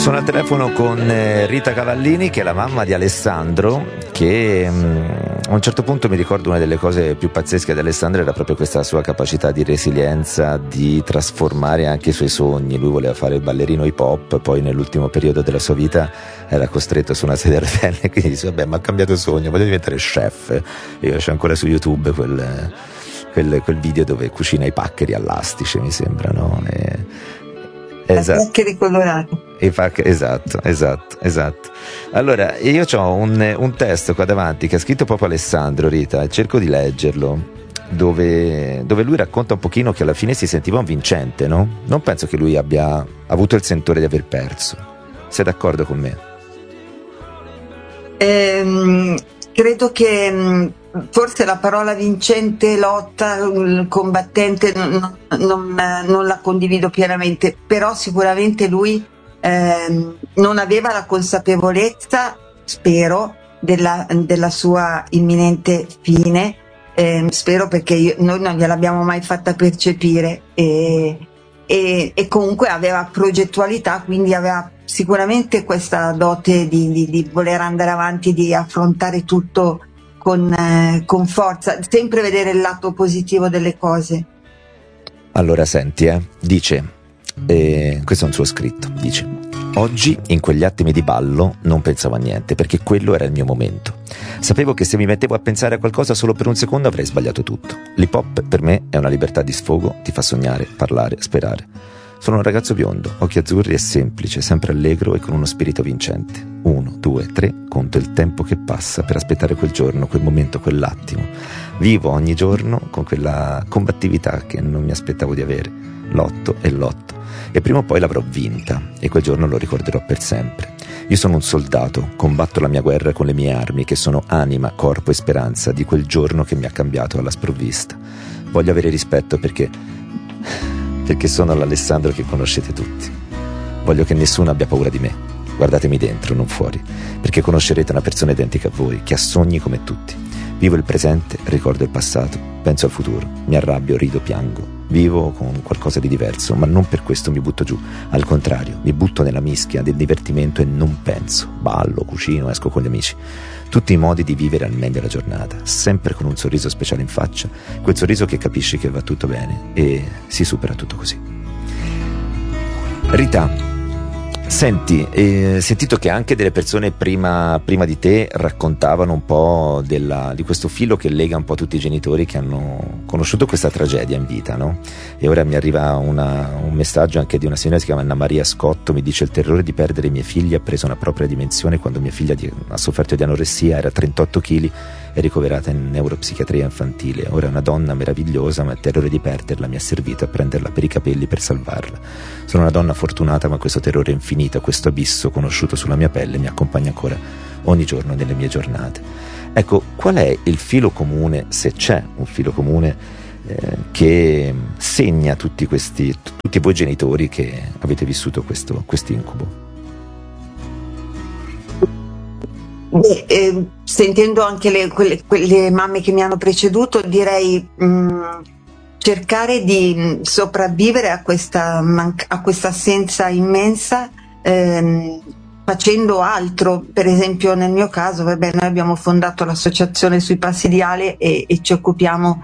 Sono al telefono con Rita Cavallini, che è la mamma di Alessandro, che a un certo punto mi ricordo una delle cose più pazzesche di Alessandro era proprio questa sua capacità di resilienza, di trasformare anche i suoi sogni. Lui voleva fare il ballerino hip hop, poi nell'ultimo periodo della sua vita era costretto su una sedia a rotelle, quindi dice vabbè, ma ha cambiato sogno, voglio diventare chef. Io c'ho ancora su YouTube quel video dove cucina i paccheri all'astice, mi sembra, no? Esatto. Paccheri colorati. Esatto. Allora, io ho un testo qua davanti che ha scritto proprio Alessandro, Rita, e cerco di leggerlo, dove lui racconta un pochino che alla fine si sentiva un vincente, no? Non penso che lui abbia avuto il sentore di aver perso. Sei d'accordo con me? Credo che forse la parola vincente, lotta, combattente non la condivido pienamente, però sicuramente lui non aveva la consapevolezza, spero, della sua imminente fine, spero, perché noi non gliel'abbiamo mai fatta percepire, e comunque aveva progettualità, quindi aveva sicuramente questa dote di voler andare avanti, di affrontare tutto con forza, sempre vedere il lato positivo delle cose. Allora senti, dice, questo è un suo scritto, dice: oggi in quegli attimi di ballo non pensavo a niente, perché quello era il mio momento. Sapevo che se mi mettevo a pensare a qualcosa solo per un secondo avrei sbagliato tutto. L'hip hop per me è una libertà di sfogo, ti fa sognare, parlare, sperare. Sono un ragazzo biondo, occhi azzurri e semplice, sempre allegro e con uno spirito vincente. 1, 2, 3, conto il tempo che passa per aspettare quel giorno, quel momento, quell'attimo. Vivo ogni giorno con quella combattività che non mi aspettavo di avere. Lotto e prima o poi l'avrò vinta e quel giorno lo ricorderò per sempre. Io sono un soldato, combatto la mia guerra con le mie armi, che sono anima, corpo e speranza di quel giorno che mi ha cambiato alla sprovvista. Voglio avere rispetto perché sono l'Alessandro che conoscete tutti. Voglio che nessuno abbia paura di me. Guardatemi dentro, non fuori, perché conoscerete una persona identica a voi, che ha sogni come tutti. Vivo il presente, ricordo il passato, penso al futuro, mi arrabbio, rido, piango. Vivo con qualcosa di diverso, ma non per questo mi butto giù. Al contrario, mi butto nella mischia del divertimento e non penso. Ballo, cucino, esco con gli amici. Tutti i modi di vivere al meglio la giornata, sempre con un sorriso speciale in faccia, quel sorriso che capisci che va tutto bene e si supera tutto così. Rita, senti, sentito che anche delle persone prima di te raccontavano un po' di questo filo che lega un po' tutti i genitori che hanno conosciuto questa tragedia in vita, no? E ora mi arriva un messaggio anche di una signora che si chiama Anna Maria Scotto, mi dice: il terrore di perdere i miei figli ha preso una propria dimensione quando mia figlia ha sofferto di anoressia, era 38 kg e ricoverata in neuropsichiatria infantile. Ora è una donna meravigliosa, ma il terrore di perderla mi ha servito a prenderla per i capelli per salvarla. Sono una donna fortunata, ma questo terrore infinito, questo abisso conosciuto sulla mia pelle mi accompagna ancora ogni giorno nelle mie giornate. Ecco, qual è il filo comune, se c'è un filo comune, che segna tutti voi genitori che avete vissuto questo incubo? Sentendo anche quelle mamme che mi hanno preceduto, direi cercare di sopravvivere a questa assenza immensa, facendo altro. Per esempio nel mio caso, noi abbiamo fondato l'associazione Sui Passi di Ale e ci occupiamo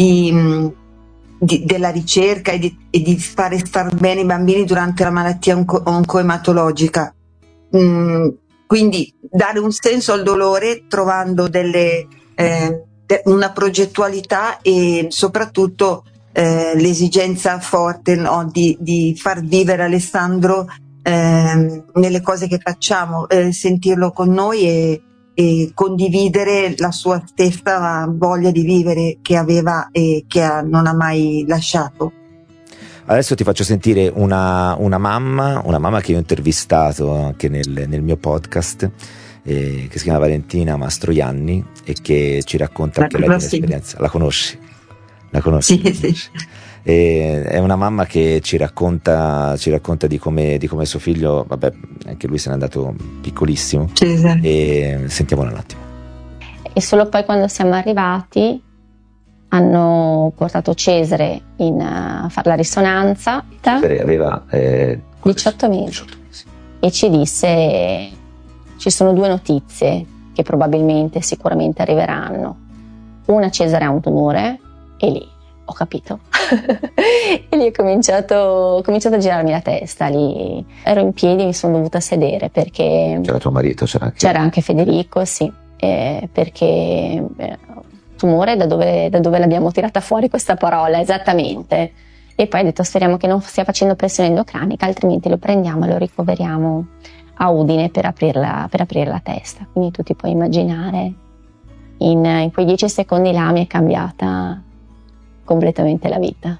della ricerca e di fare star bene i bambini durante la malattia oncoematologica. Quindi dare un senso al dolore trovando una progettualità e soprattutto l'esigenza forte, no, di far vivere Alessandro nelle cose che facciamo, sentirlo con noi e condividere la sua stessa voglia di vivere che aveva e che non ha mai lasciato. Adesso ti faccio sentire una mamma che io ho intervistato anche nel mio podcast, che si chiama Valentina Mastroianni e che ci racconta anche lei dell'esperienza. La conosci? Sì. È una mamma che ci racconta di come suo figlio, vabbè, anche lui se n'è andato piccolissimo. Esatto. E sentiamola un attimo. E solo poi quando siamo arrivati hanno portato Cesare a fare la risonanza. Cesare aveva 18 mesi. e ci disse: ci sono 2 notizie che probabilmente, sicuramente arriveranno. Una, Cesare ha un tumore, e lì ho capito. E lì ho cominciato a girarmi la testa. Lì ero in piedi, mi sono dovuta sedere perché c'era tuo marito, c'era anche Federico, sì, perché tumore, da dove l'abbiamo tirata fuori questa parola esattamente? E poi ho detto: speriamo che non stia facendo pressione endocranica, altrimenti lo prendiamo e lo ricoveriamo a Udine per aprire la testa. Quindi tu ti puoi immaginare, in quei 10 secondi là mi è cambiata completamente la vita.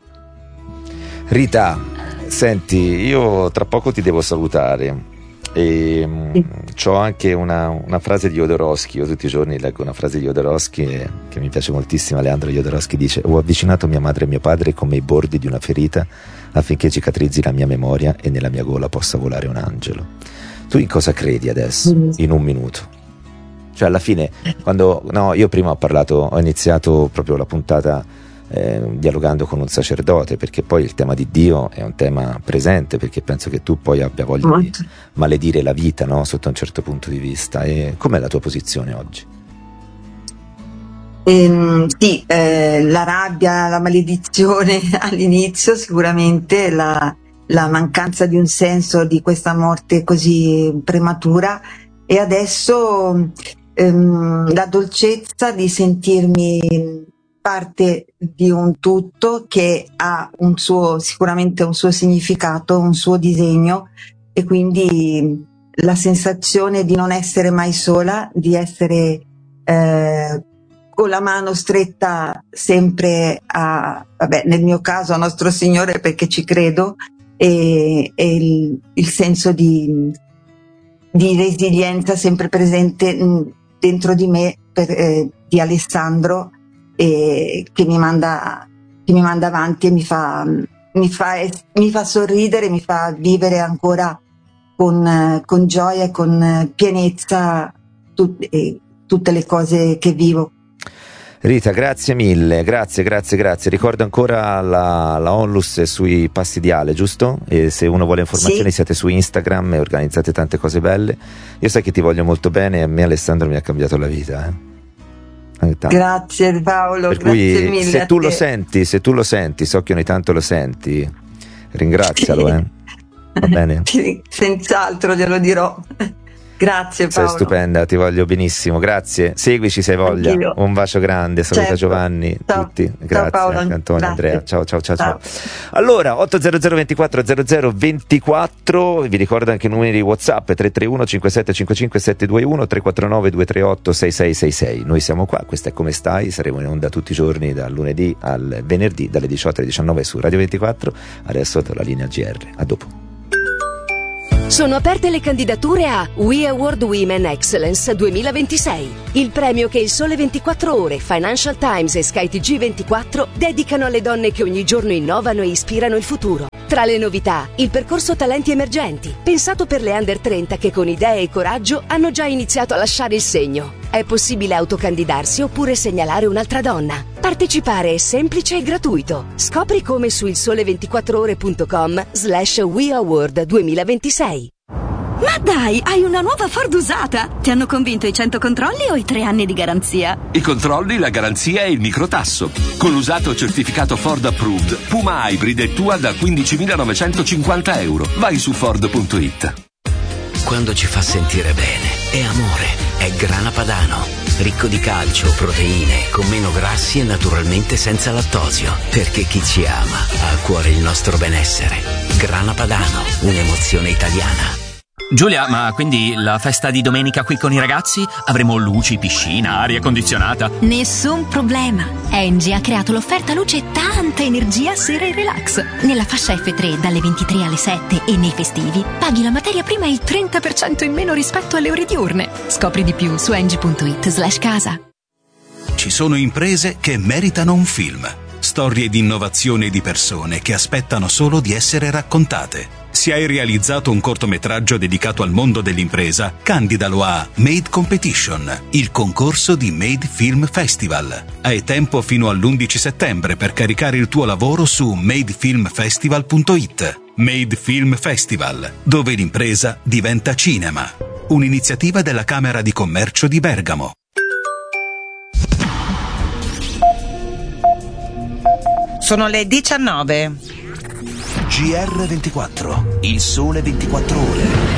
Rita, senti, io tra poco ti devo salutare e c'ho anche una frase di Jodorowsky. Io tutti i giorni leggo una frase di Jodorowsky che mi piace moltissimo. Leandro Jodorowsky dice: ho avvicinato mia madre e mio padre come i bordi di una ferita affinché cicatrizzi la mia memoria e nella mia gola possa volare un angelo. Tu in cosa credi adesso, in un minuto? Cioè alla fine, io prima ho iniziato proprio la puntata dialogando con un sacerdote, perché poi il tema di Dio è un tema presente, perché penso che tu poi abbia voglia di maledire la vita, no? Sotto un certo punto di vista. E com'è la tua posizione oggi? Sì, la rabbia, la maledizione all'inizio, sicuramente la mancanza di un senso di questa morte così prematura, e adesso la dolcezza di sentirmi parte di un tutto che ha sicuramente un suo significato, un suo disegno, e quindi la sensazione di non essere mai sola, di essere con la mano stretta sempre nel mio caso a Nostro Signore, perché ci credo, e il senso di resilienza sempre presente dentro di me di Alessandro, che mi manda avanti e mi fa sorridere, mi fa vivere ancora con gioia e con pienezza tutte le cose che vivo. Rita, grazie mille, grazie. Ricordo ancora la Onlus sui Passi di Ale, giusto? E se uno vuole informazioni, siete su Instagram e organizzate tante cose belle. Io sai che ti voglio molto bene, e a me Alessandro mi ha cambiato la vita. Grazie Paolo, per grazie cui, mille. Se tu lo senti, so che ogni tanto lo senti, ringrazialo, va bene? Senz'altro glielo dirò. Grazie Paolo. Sei stupenda, ti voglio benissimo, grazie. Seguici se hai voglia. Anch'io. Un bacio grande, saluta Giovanni, ciao. tutti. Grazie, ciao Paolo. anche Antonio, Grazie. Andrea. Ciao. Allora, 800 24 00 24, vi ricordo anche i numeri di WhatsApp: 331 5755 721 349 238 6666. Noi siamo qua, questa è Come Stai, saremo in onda tutti i giorni dal lunedì al venerdì dalle 18 alle 19 su Radio 24. Adesso do la linea GR. A dopo. Sono aperte le candidature a We Award Women Excellence 2026, il premio che il Sole 24 Ore, Financial Times e Sky TG24 dedicano alle donne che ogni giorno innovano e ispirano il futuro. Tra le novità, il percorso Talenti Emergenti, pensato per le under 30 che con idee e coraggio hanno già iniziato a lasciare il segno. È possibile autocandidarsi oppure segnalare un'altra donna. Partecipare è semplice e gratuito. Scopri come su ilsole24ore.com/We Award 2026. Ma dai, hai una nuova Ford usata! Ti hanno convinto i 100 controlli o i 3 anni di garanzia? I controlli, la garanzia e il microtasso. Con l'usato certificato Ford Approved, Puma Hybrid è tua da €15.950. Vai su Ford.it. Quando ci fa sentire bene, è amore, è Grana Padano. Ricco di calcio, proteine, con meno grassi e naturalmente senza lattosio. Perché chi ci ama ha a cuore il nostro benessere. Grana Padano, un'emozione italiana. Giulia, ma quindi la festa di domenica qui con i ragazzi? Avremo luci, piscina, aria condizionata? Nessun problema. Engie ha creato l'offerta luce e tanta energia sera e relax. Nella fascia F3 dalle 23 alle 7 e nei festivi paghi la materia prima il 30% in meno rispetto alle ore diurne. Scopri di più su engie.it/casa. Ci sono imprese che meritano un film. Storie di innovazione di persone che aspettano solo di essere raccontate. Se hai realizzato un cortometraggio dedicato al mondo dell'impresa, candidalo a Made Competition, il concorso di Made Film Festival. Hai tempo fino all'11 settembre per caricare il tuo lavoro su madefilmfestival.it. Made Film Festival, dove l'impresa diventa cinema. Un'iniziativa della Camera di Commercio di Bergamo. Sono le 19. GR24, il sole 24 ore.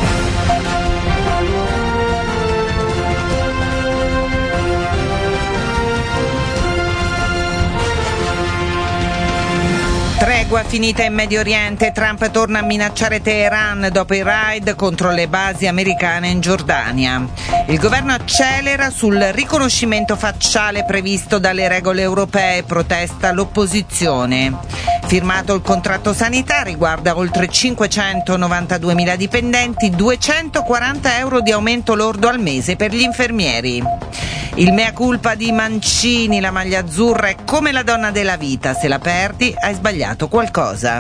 Tregua finita in Medio Oriente, Trump torna a minacciare Teheran dopo i raid contro le basi americane in Giordania. Il governo accelera sul riconoscimento facciale previsto dalle regole europee, protesta l'opposizione. Firmato il contratto sanitario, riguarda oltre 592.000 dipendenti, 240 euro di aumento lordo al mese per gli infermieri. Il mea culpa di Mancini, la maglia azzurra è come la donna della vita, se la perdi hai sbagliato qualcosa.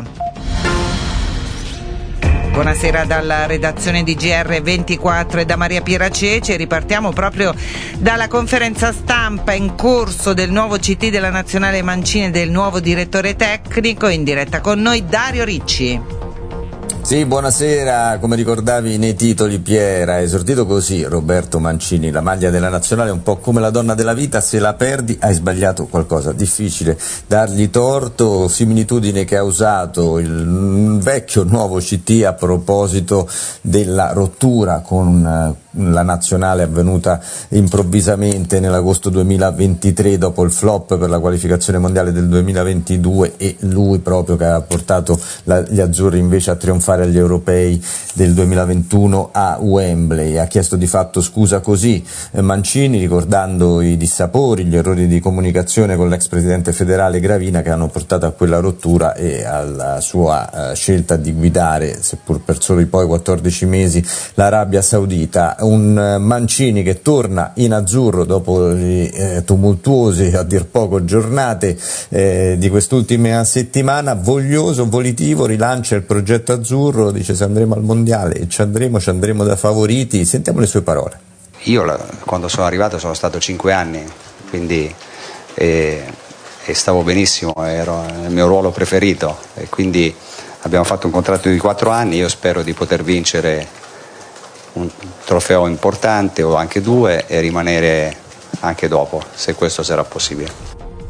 Buonasera dalla redazione di GR24 e da Maria Piera Ceci. Ripartiamo proprio dalla conferenza stampa in corso del nuovo CT della Nazionale Mancini e del nuovo direttore tecnico. In diretta con noi Dario Ricci. Sì, buonasera. Come ricordavi nei titoli, Piera, esordito così Roberto Mancini, la maglia della nazionale è un po' come la donna della vita, se la perdi hai sbagliato qualcosa. Difficile dargli torto, similitudine che ha usato il vecchio nuovo CT a proposito della rottura con la nazionale avvenuta improvvisamente nell'agosto 2023 dopo il flop per la qualificazione mondiale del 2022 e lui proprio che ha portato gli azzurri invece a trionfare agli europei del 2021 a Wembley. Ha chiesto di fatto scusa così Mancini, ricordando i dissapori, gli errori di comunicazione con l'ex presidente federale Gravina che hanno portato a quella rottura e alla sua scelta di guidare, seppur per solo poi 14 mesi, l'Arabia Saudita. Un Mancini che torna in azzurro dopo le tumultuose, a dir poco, giornate di quest'ultima settimana, voglioso, volitivo, rilancia il progetto azzurro, dice se andremo al mondiale ci andremo da favoriti. Sentiamo le sue parole. Io quando sono arrivato sono stato 5 anni, quindi e stavo benissimo, ero nel mio ruolo preferito e quindi abbiamo fatto un contratto di 4 anni, io spero di poter vincere un trofeo importante o anche 2 e rimanere anche dopo, se questo sarà possibile.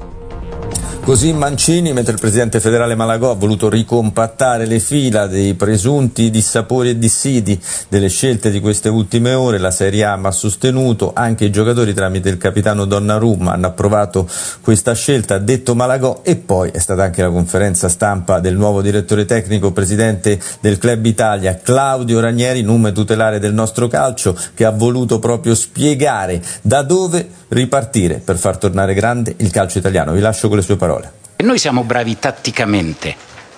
Così Mancini, mentre il presidente federale Malagò ha voluto ricompattare le fila dei presunti dissapori e dissidi delle scelte di queste ultime ore, la Serie A ha sostenuto, anche i giocatori tramite il capitano Donnarumma hanno approvato questa scelta, ha detto Malagò, e poi è stata anche la conferenza stampa del nuovo direttore tecnico, presidente del Club Italia, Claudio Ranieri, nome tutelare del nostro calcio, che ha voluto proprio spiegare da dove ripartire per far tornare grande il calcio italiano. Vi lascio con le sue parole. Noi siamo bravi tatticamente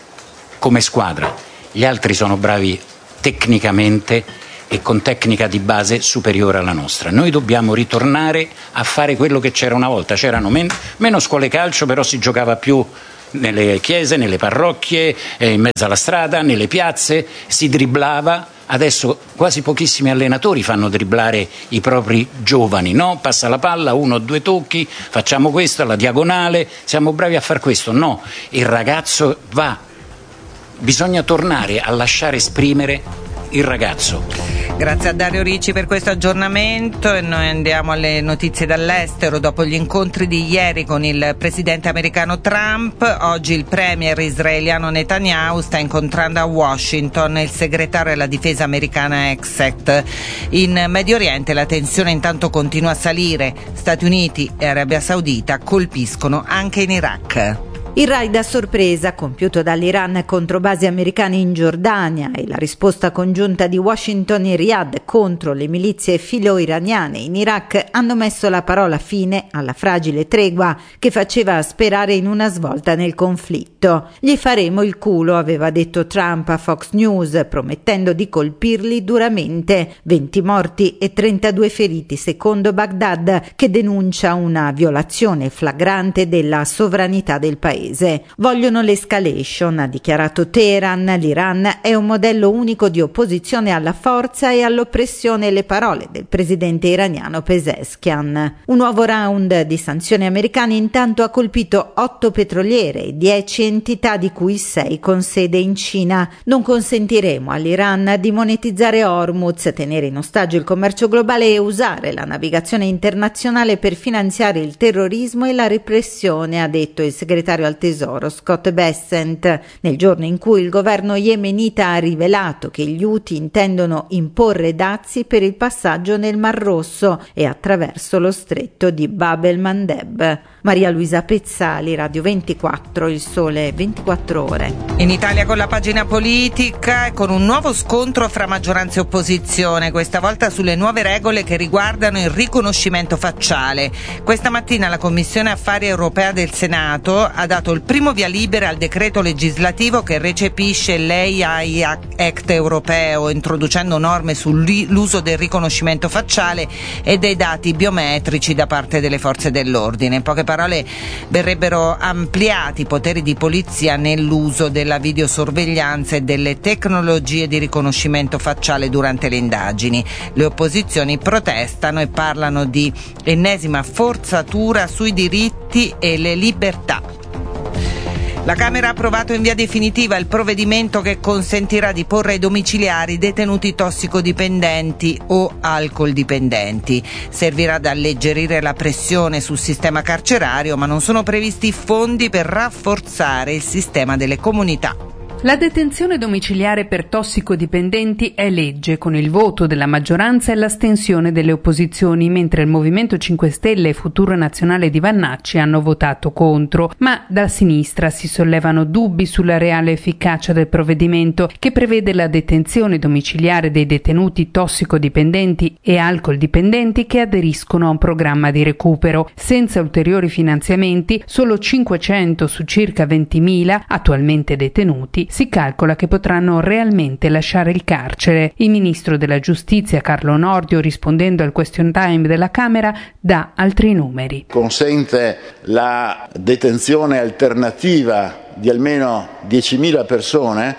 come squadra, gli altri sono bravi tecnicamente e con tecnica di base superiore alla nostra. Noi dobbiamo ritornare a fare quello che c'era una volta, c'erano meno scuole calcio, però si giocava più nelle chiese, nelle parrocchie, in mezzo alla strada, nelle piazze, si dribblava. Adesso quasi pochissimi allenatori fanno dribblare i propri giovani, no? Passa la palla, 1 o 2 tocchi, facciamo questo alla diagonale, siamo bravi a far questo. No, il ragazzo va, bisogna tornare a lasciare esprimere il ragazzo. Grazie a Dario Ricci per questo aggiornamento e noi andiamo alle notizie dall'estero. Dopo gli incontri di ieri con il presidente americano Trump, oggi il premier israeliano Netanyahu sta incontrando a Washington il segretario alla difesa americana Exet. In Medio Oriente la tensione intanto continua a salire. Stati Uniti e Arabia Saudita colpiscono anche in Iraq. Il raid a sorpresa compiuto dall'Iran contro basi americane in Giordania e la risposta congiunta di Washington e Riyadh contro le milizie filo-iraniane in Iraq hanno messo la parola fine alla fragile tregua che faceva sperare in una svolta nel conflitto. Gli faremo il culo, aveva detto Trump a Fox News, promettendo di colpirli duramente. 20 morti e 32 feriti secondo Baghdad, che denuncia una violazione flagrante della sovranità del paese. paese. Vogliono l'escalation, ha dichiarato Teheran. L'Iran è un modello unico di opposizione alla forza e all'oppressione, le parole del presidente iraniano Pezeshkian. Un nuovo round di sanzioni americane intanto ha colpito 8 petroliere e 10 entità, di cui 6 con sede in Cina. Non consentiremo all'Iran di monetizzare Hormuz, tenere in ostaggio il commercio globale e usare la navigazione internazionale per finanziare il terrorismo e la repressione, ha detto il segretario al tesoro Scott Bessent, nel giorno in cui il governo yemenita ha rivelato che gli Houthi intendono imporre dazi per il passaggio nel Mar Rosso e attraverso lo stretto di Bab el-Mandeb. Maria Luisa Pezzali, Radio 24, Il Sole 24 Ore. In Italia con la pagina politica e con un nuovo scontro fra maggioranza e opposizione, questa volta sulle nuove regole che riguardano il riconoscimento facciale. Questa mattina la Commissione Affari Europea del Senato ha dato il primo via libera al decreto legislativo che recepisce l'AI Act europeo, introducendo norme sull'uso del riconoscimento facciale e dei dati biometrici da parte delle forze dell'ordine. In poche parole, verrebbero ampliati i poteri di polizia nell'uso della videosorveglianza e delle tecnologie di riconoscimento facciale durante le indagini. Le opposizioni protestano e parlano di ennesima forzatura sui diritti e le libertà. La Camera ha approvato in via definitiva il provvedimento che consentirà di porre ai domiciliari detenuti tossicodipendenti o alcoldipendenti. Servirà ad alleggerire la pressione sul sistema carcerario, ma non sono previsti fondi per rafforzare il sistema delle comunità. La detenzione domiciliare per tossicodipendenti è legge, con il voto della maggioranza e l'astensione delle opposizioni, mentre il Movimento 5 Stelle e Futuro Nazionale di Vannacci hanno votato contro. Ma da sinistra si sollevano dubbi sulla reale efficacia del provvedimento, che prevede la detenzione domiciliare dei detenuti tossicodipendenti e alcoldipendenti che aderiscono a un programma di recupero. Senza ulteriori finanziamenti, solo 500 su circa 20.000 attualmente detenuti si calcola che potranno realmente lasciare il carcere. Il ministro della Giustizia Carlo Nordio, rispondendo al question time della Camera, dà altri numeri. Consente la detenzione alternativa di almeno 10.000 persone.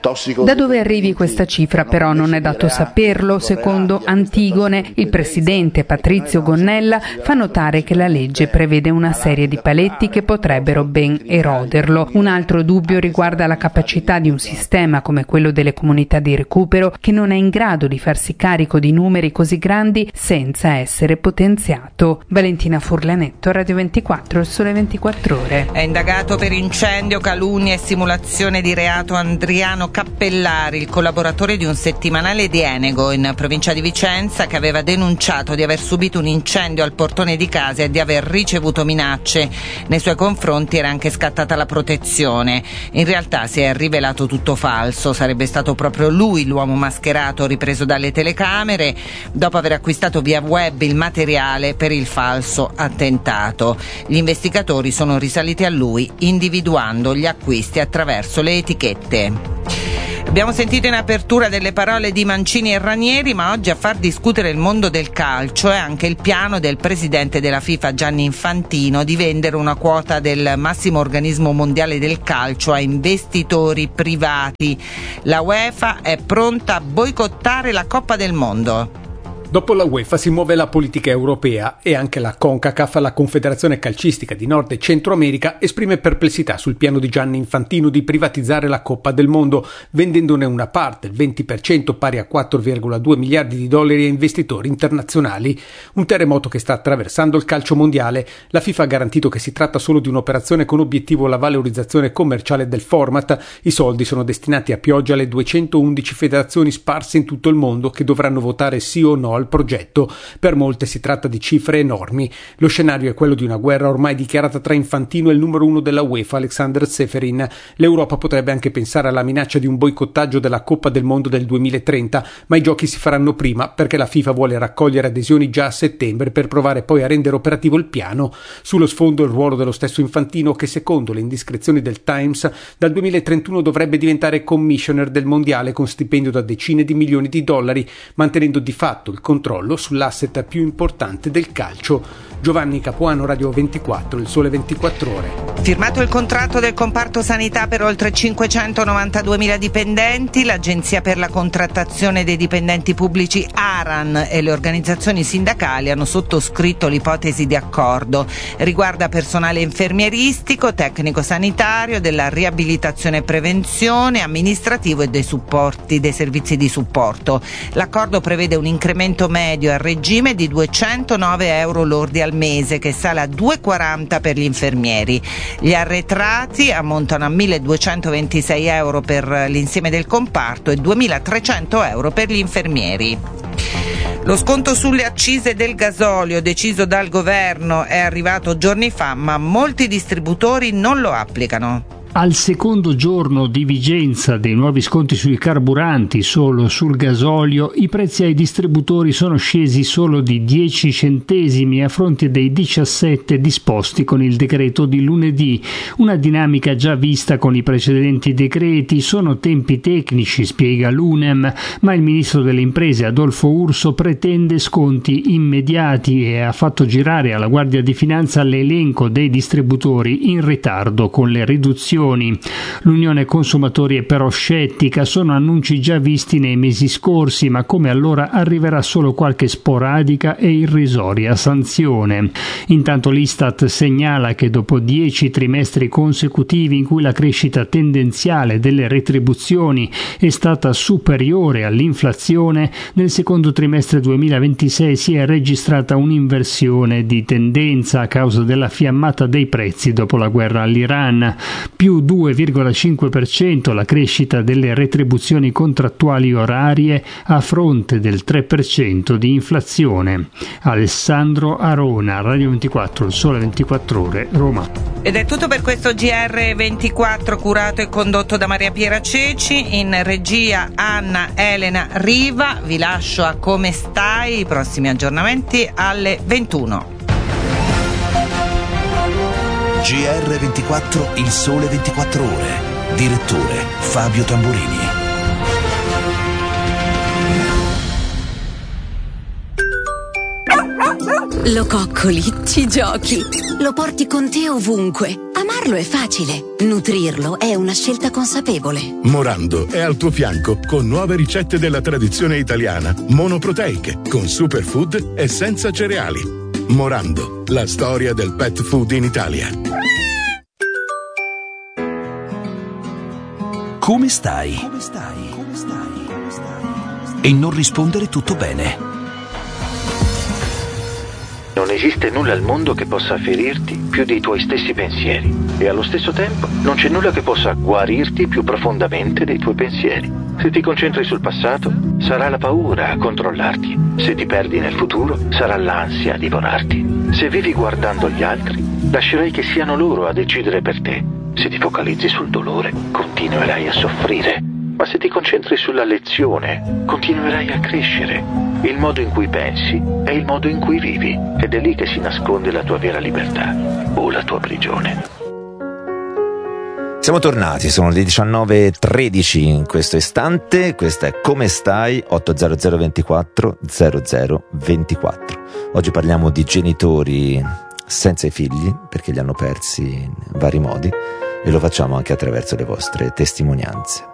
Da dove arrivi questa cifra però non è dato saperlo. Secondo Antigone, il presidente Patrizio Gonnella fa notare che la legge prevede una serie di paletti che potrebbero ben eroderlo. Un altro dubbio riguarda la capacità di un sistema come quello delle comunità di recupero, che non è in grado di farsi carico di numeri così grandi senza essere potenziato. Valentina Furlanetto, Radio 24, Il Sole 24 Ore. È indagato per incendio, calunnia e simulazione di reato Andriano Cappellari, il collaboratore di un settimanale di Enego in provincia di Vicenza, che aveva denunciato di aver subito un incendio al portone di casa e di aver ricevuto minacce. Nei suoi confronti era anche scattata la protezione. In realtà si è rivelato tutto falso. Sarebbe stato proprio lui l'uomo mascherato ripreso dalle telecamere dopo aver acquistato via web il materiale per il falso attentato. Gli investigatori sono risaliti a lui, individuando gli acquisti attraverso le etichette. Abbiamo sentito in apertura delle parole di Mancini e Ranieri, ma oggi a far discutere il mondo del calcio è anche il piano del presidente della FIFA Gianni Infantino di vendere una quota del massimo organismo mondiale del calcio a investitori privati. La UEFA è pronta a boicottare la Coppa del Mondo. Dopo la UEFA si muove la politica europea e anche la CONCACAF, la Confederazione Calcistica di Nord e Centro America, esprime perplessità sul piano di Gianni Infantino di privatizzare la Coppa del Mondo, vendendone una parte, il 20% pari a 4,2 miliardi di dollari a investitori internazionali. Un terremoto che sta attraversando il calcio mondiale. La FIFA ha garantito che si tratta solo di un'operazione con obiettivo la valorizzazione commerciale del format. I soldi sono destinati a pioggia alle 211 federazioni sparse in tutto il mondo che dovranno votare sì o no al progetto. Per molte si tratta di cifre enormi. Lo scenario è quello di una guerra ormai dichiarata tra Infantino e il numero uno della UEFA, Alexander Ceferin. L'Europa potrebbe anche pensare alla minaccia di un boicottaggio della Coppa del Mondo del 2030, ma i giochi si faranno prima perché la FIFA vuole raccogliere adesioni già a settembre per provare poi a rendere operativo il piano. Sullo sfondo il ruolo dello stesso Infantino che, secondo le indiscrezioni del Times, dal 2031 dovrebbe diventare commissioner del mondiale con stipendio da decine di milioni di dollari, mantenendo di fatto il controllo sull'asset più importante del calcio. Giovanni Capuano, Radio 24, Il Sole 24 Ore. Firmato il contratto del comparto sanità per oltre 592.000 dipendenti, l'Agenzia per la contrattazione dei dipendenti pubblici ARAN e le organizzazioni sindacali hanno sottoscritto l'ipotesi di accordo. Riguarda personale infermieristico, tecnico sanitario, della riabilitazione e prevenzione, amministrativo e dei servizi di supporto. L'accordo prevede un incremento medio a regime di 209 euro lordi al mese, che sale a 2,40 per gli infermieri. Gli arretrati ammontano a 1.226 euro per l'insieme del comparto e 2.300 euro per gli infermieri. Lo sconto sulle accise del gasolio deciso dal governo è arrivato giorni fa, ma molti distributori non lo applicano. Al secondo giorno di vigenza dei nuovi sconti sui carburanti solo sul gasolio, i prezzi ai distributori sono scesi solo di 10 centesimi a fronte dei 17 disposti con il decreto di lunedì. Una dinamica già vista con i precedenti decreti. Sono tempi tecnici, spiega l'UNEM, ma il ministro delle imprese Adolfo Urso pretende sconti immediati e ha fatto girare alla Guardia di Finanza l'elenco dei distributori in ritardo con le riduzioni. L'Unione Consumatori è però scettica, sono annunci già visti nei mesi scorsi, ma come allora arriverà solo qualche sporadica e irrisoria sanzione. Intanto l'Istat segnala che dopo 10 trimestri consecutivi in cui la crescita tendenziale delle retribuzioni è stata superiore all'inflazione, nel secondo trimestre 2026 si è registrata un'inversione di tendenza a causa della fiammata dei prezzi dopo la guerra all'Iran. Più 2,5% la crescita delle retribuzioni contrattuali orarie a fronte del 3% di inflazione. Alessandro Arona, Radio 24, Il Sole 24 Ore, Roma. Ed è tutto per questo GR24 curato e condotto da Maria Piera Ceci, in regia Anna Elena Riva. Vi lascio a Come stai, i prossimi aggiornamenti alle 21. GR24, Il Sole 24 Ore. Direttore Fabio Tamburini. Lo coccoli, ci giochi, lo porti con te ovunque. Amarlo è facile, nutrirlo è una scelta consapevole. Morando è al tuo fianco con nuove ricette della tradizione italiana, monoproteiche, con superfood e senza cereali. Morando, la storia del pet food in Italia. Come stai? E non rispondere tutto bene. Non esiste nulla al mondo che possa ferirti più dei tuoi stessi pensieri e allo stesso tempo non c'è nulla che possa guarirti più profondamente dei tuoi pensieri. Se ti concentri sul passato, sarà la paura a controllarti. Se ti perdi nel futuro, sarà l'ansia a divorarti. Se vivi guardando gli altri, lascerai che siano loro a decidere per te. Se ti focalizzi sul dolore, continuerai a soffrire. Ma se ti concentri sulla lezione, continuerai a crescere. Il modo in cui pensi è il modo in cui vivi, ed è lì che si nasconde la tua vera libertà o la tua prigione. Siamo tornati, sono le 19:13 in questo istante. Questa è Come stai? 800 24 00 24. Oggi parliamo di genitori senza i figli perché li hanno persi in vari modi, e lo facciamo anche attraverso le vostre testimonianze.